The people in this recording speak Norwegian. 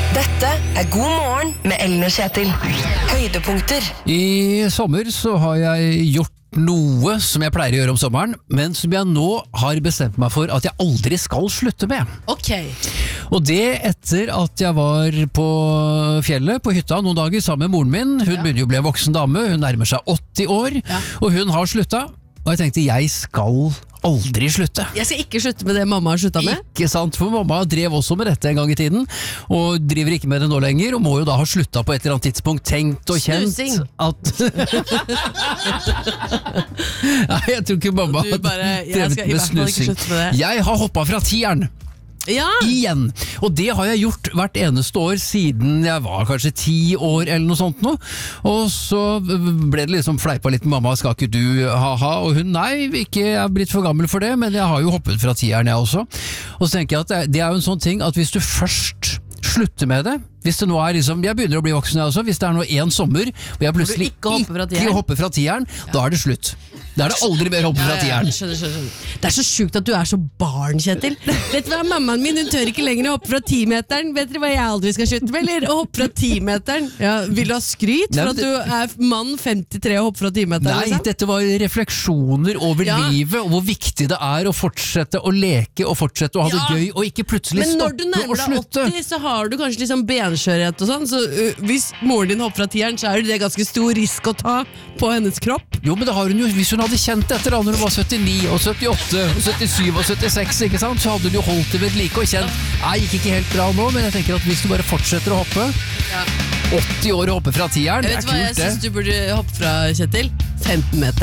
Dette God morgen med Ellen og Kjetil. Høydepunkter. I sommer så har jeg gjort noe som jeg pleier å gjøre om sommeren, men som jeg nå har bestemt meg for at jeg aldri skal slutte med. Ok. Og det etter at jeg var på fjellet, på hytta noen dager sammen med moren min. Hun begynner jo å bli en voksen dame, hun nærmer seg 80 år, og hun har sluttet. Og jeg tenkte, jeg skal aldri slutte. Jeg skal ikke slutte med det mamma har sluttet med. Ikke sant, for mamma drev også med dette en gang i tiden, og driver ikke med det nå lenger, og må jo da ha sluttet på et eller annet tidspunkt, tenkt og kjent Snusing. at... Nei, jeg tror ikke mamma Du bare, jeg drevet skal i med hvert fall ikke snusing. slutte med det. Jeg har hoppet fra 10'eren. Ja. Igjen, og det har jeg gjort hvert eneste år siden jeg var kanskje 10 år eller noe sånt nå, og så ble det liksom fleipa litt med mamma, skal ikke du ha, og hun, nei, ikke, jeg er blitt for gammel for det, men jeg har jo hoppet fra 10'eren jeg også, og så tenker jeg at det er jo en sånn ting at hvis du først slutter med det, hvis det nå er liksom, jeg begynner å bli voksen jeg også, hvis det er nå en sommer, og jeg plutselig ikke hopper fra 10'eren, da er det slutt. Da er det aldri mer hoppe fra 10'eren. Skjønner. Det er så sjukt at du er så barn, Kjetil. Vet du hva, mammaen min, hun tør ikke lenger å hoppe fra 10-meteren. Vet dere hva jeg aldri skal slutte med, eller? Å hoppe fra 10-meteren. Ja, vil du ha skryt for at du er mann 53 og hopper fra 10-meteren? Nei, liksom? dette var refleksjoner over livet, og hvor viktig det er å fortsette å leke, og fortsette å ha det gøy, og ikke plutselig Men når stoppe du og nærmer deg slutte. 80, så har du kanskje liksom benskjørhet og sånn, så hvis moren din hopper fra 10'eren, så er det ganske stor risk å ta på hennes kropp. Jo, men det har hun jo, hvis hun hadde kjent etter da, når hun var 79 og 78 og 77 og 76, ikke sant, så hadde hun jo holdt det ved like og kjent, nei, gikk ikke helt bra nå, men jeg tenker at hvis du bare fortsetter å hoppe, 80 år og hoppe fra 10'eren, det er Vet du hva kult jeg det. synes du burde hoppe fra, Kjetil? 15 meter.